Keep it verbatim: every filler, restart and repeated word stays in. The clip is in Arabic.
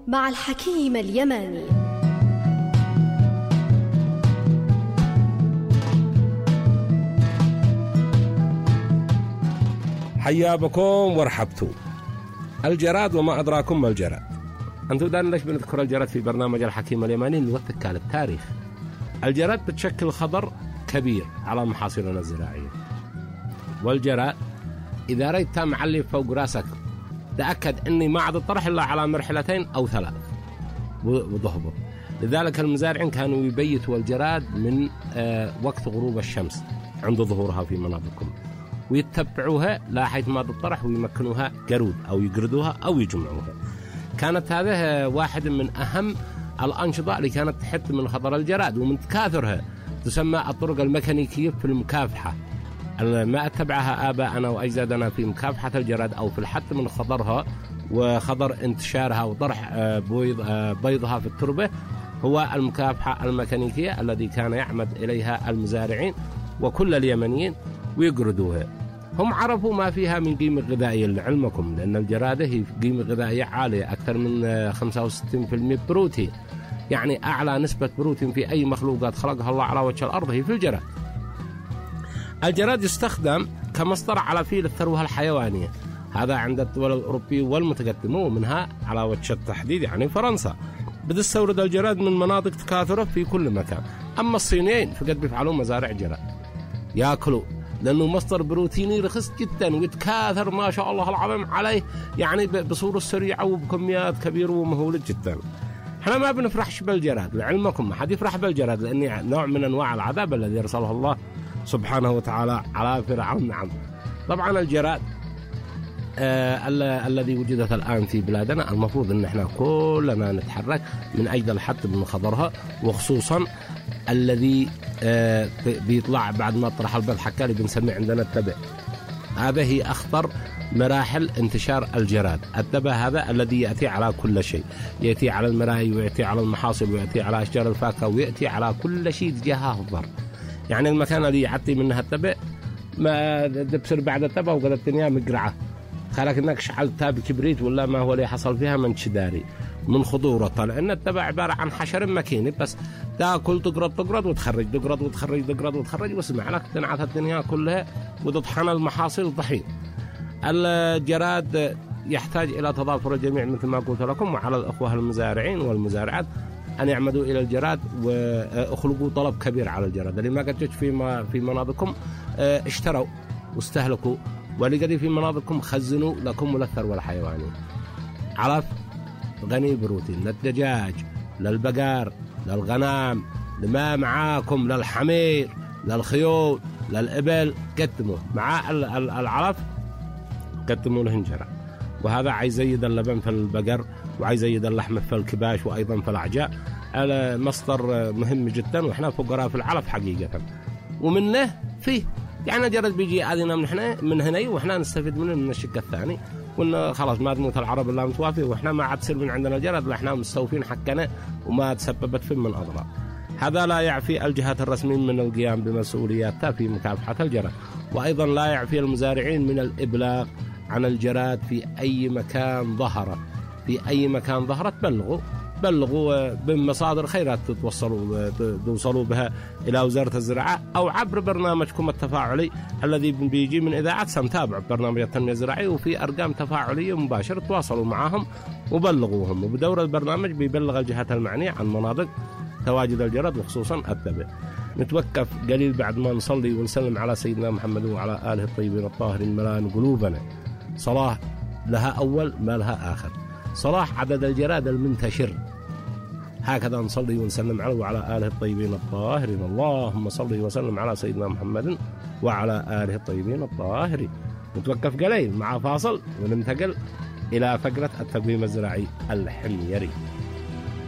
مع الحكيم اليماني. حيا بكم ورحبتوا. الجراد وما أدراكم ما الجراد. أنتم دارين ليش بنذكر الجراد في برنامج الحكيم اليماني؟ نوثق على التاريخ. الجراد بتشكل خطر كبير على محاصيلنا الزراعية، والجراد إذا رأيت معلي فوق راسك تأكد أني ما عاد الطرح إلا على مرحلتين أو ثلاث وضهبه. لذلك المزارعين كانوا يبيتوا الجراد من آه وقت غروب الشمس عند ظهورها في مناطقهم، ويتبعوها لحيث ما تطرح ويمكنوها قرود أو يقردوها أو يجمعوها. كانت هذه واحد من أهم الأنشطة اللي كانت تحد من خطر الجراد، ومن تكاثرها تسمى الطرق الميكانيكية في المكافحة، ما اتبعها آباءنا وأجدادنا في مكافحة الجراد أو في الحد من خطرها وخطر انتشارها وطرح بيض بيضها في التربة، هو المكافحة الميكانيكية الذي كان يعمد إليها المزارعين وكل اليمنيين ويقردوها. هم عرفوا ما فيها من قيمة غذائية لعلمكم، لأن الجرادة هي قيمة غذائية عالية، أكثر من خمسة وستين بالمئة بروتين، يعني أعلى نسبة بروتين في أي مخلوقات خلقها الله على وجه الأرض هي في الجراد. الجراد يستخدم كمصدر على فيل الثروة الحيوانية، هذا عند الدول الأوروبية والمتقدمة، ومنها على وجه التحديد يعني فرنسا بتستورد الجراد من مناطق تكاثره في كل مكان. أما الصينيين فقد بيفعلون مزارع جراد يأكلوا، لأنه مصدر بروتيني رخيص جدا ويتكاثر ما شاء الله العظيم عليه، يعني بصورة سريعة وبكميات كبيرة ومهولة جدا. احنا ما بنفرحش بالجراد لعلمكم، ما حد يفرح بالجراد لأنه نوع من أنواع العذاب الذي أرسله الله سبحانه وتعالى على فرعون. نعم طبعا الجراد آه الذي وجدت الآن في بلادنا المفروض أن احنا كلنا نتحرك من أجل الحد من خطرها، وخصوصا الذي آه بيطلع بعد ما طرح البيض حكا اللي بنسميه عندنا التبع. هذا هي أخطر مراحل انتشار الجراد. التبع هذا الذي يأتي على كل شيء، يأتي على المراعي ويأتي على المحاصيل ويأتي على أشجار الفاكهة ويأتي على كل شيء تجاهه الضر. يعني المكان اللي يعطي منها التبع ما تبصر بعد التبع وقد الدنيا مقرعة، خلك انك شعل تاب كبريت ولا ما هو اللي حصل فيها من شداري من خضورة، لأن التبع عبارة عن حشر مكيني بس تاكل تقرض تقرض وتخرج تقرض وتخرج تقرض وتخرج، واسمع لك تنعت الدنيا كلها وتطحن المحاصيل طحين. الجراد يحتاج إلى تضافر الجميع مثل ما قلت لكم، وعلى الأخوة المزارعين والمزارعات أن يعمدوا إلى الجراد وأخلقوا طلب كبير على الجراد. اللي ما قد جت في في مناطقكم اشتروا واستهلكوا، واللي قد في مناطقكم خزنوا لكم الثروة الحيوانية. علف غني بروتين للدجاج للبقر للغنم، لما معاكم للحمير للخيول للإبل، قدموا مع العلف قدموا لهن جراد، وهذا عايز يزيد اللبن في البقر وعايز يزيد اللحم في الكباش وأيضا في الأعجاء. مصدر مهم جدا، وإحنا فقراء في العلف حقيقة، ومنه فيه يعني الجراد بيجي أذنا من هنا من هنا وإحنا نستفيد منه من الشق الثاني، وإنه خلاص ما تموت العرب إلا متوافي، وإحنا ما عاد تصير من عندنا الجراد، إحنا مستوفين حقنا وما تسببت في من أضرار. هذا لا يعفي الجهات الرسمية من القيام بمسؤولياتها في مكافحة الجراد، وأيضا لا يعفي المزارعين من الإبلاغ عن الجراد في أي مكان ظهرت، في أي مكان ظهرت بلغوا بلغوا بمصادر خيرات توصلوا توصلوا بها إلى وزارة الزراعة أو عبر برنامجكم التفاعلي الذي بيجي من إذاعة سنتابع برنامج التنمية الزراعية، وفي أرقام تفاعلية مباشرة تواصلوا معهم وبلغوهم، وبدور البرنامج بيبلغ الجهات المعنية عن مناطق تواجد الجراد وخصوصا التبع. نتوقف قليل بعد ما نصلي ونسلم على سيدنا محمد وعلى آله الطيبين الطاهرين ملان قلوبنا. صلاة لها أول ما لها آخر، صلاح عدد الجراد المنتشر، هكذا نصلي ونسلم عليه وعلى آله الطيبين الطاهرين. اللهم صل وسلم على سيدنا محمد وعلى آله الطيبين الطاهرين. نتوقف قليل مع فاصل وننتقل إلى فقرة التقويم الزراعي الحميري.